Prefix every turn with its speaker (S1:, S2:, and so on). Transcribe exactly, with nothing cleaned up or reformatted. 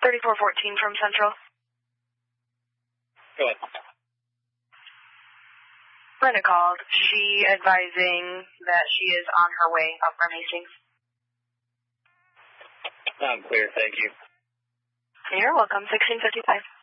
S1: thirty-four fourteen from Central.
S2: Go ahead.
S1: Brenda called. She advising that she is on her way up from Hastings.
S2: I'm clear, thank you.
S1: You're welcome. sixteen fifty-five.